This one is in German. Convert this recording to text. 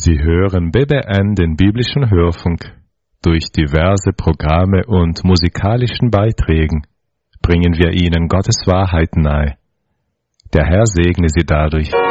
Sie hören BBN, den biblischen Hörfunk. Durch diverse Programme und musikalischen Beiträgen bringen wir Ihnen Gottes Wahrheit nahe. Der Herr segne Sie dadurch.